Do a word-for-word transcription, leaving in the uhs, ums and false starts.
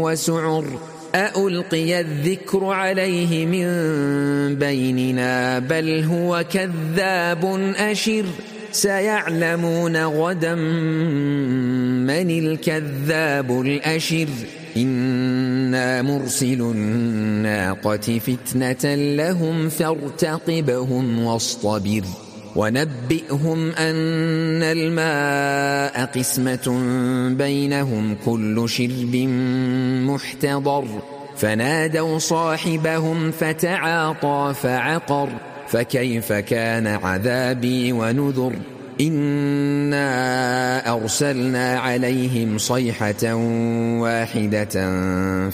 وسعر أألقي الذكر عليه من بيننا بل هو كذاب أشر سيعلمون غدا من الكذاب الأشر إنا مرسل الناقة فتنة لهم فارتقبهم واصطبر ونبئهم أن الماء قسمة بينهم كل شرب محتضر فنادوا صاحبهم فتعاطى فعقر فكيف كان عذابي ونذر إنا أرسلنا عليهم صيحة واحدة